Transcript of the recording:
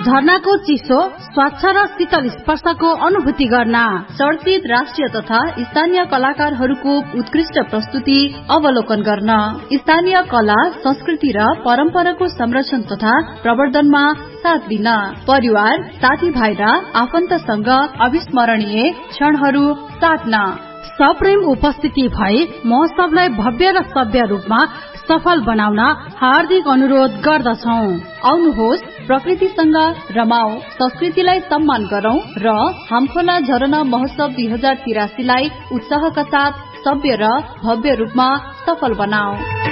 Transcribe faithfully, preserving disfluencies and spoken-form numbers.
झरनाको चिसो स्वच्छ र शीतल स्पर्शको अनुभूति गर्न, चर्चित राष्ट्रिय तथा स्थानीय कलाकारहरूको उत्कृष्ट प्रस्तुति अवलोकन गर्न, स्थानीय कला संस्कृति र परम्पराको संरक्षण तथा प्रवर्धनमा साथ दिन, परिवार साथीभाइ र आफन्तसँग अविस्मरणीय क्षणहरू साट्न, सप्रेम उपस्थिति भई महोत्सवलाई भव्य र सभ्य रूपमा सफल बनाउन हार्दिक अनुरोध गर्दछौ। आउनुहोस्, प्रकृतिसँग रमाऊ, संस्कृतिलाई सम्मान गरौं र हामखोला झरना महोत्सव दुई हजार तिरासीलाई उत्साहका साथ सभ्य र भव्य रूपमा सफल बनाऊ।